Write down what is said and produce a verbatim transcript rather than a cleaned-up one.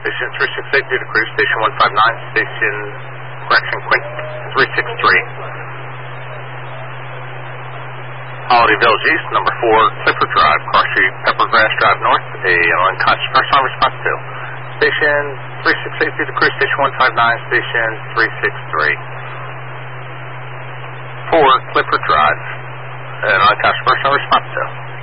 Station three six eight due to crew. Station one five nine, station, correction, Quint three six three. Holiday Village East, number four, Clifford Drive, Cross Street, Peppergrass Drive North, a unconscious person on response to. Station three six eight due to crew. Station one five nine, station three six three. four, Clifford Drive, an unconscious person on response to.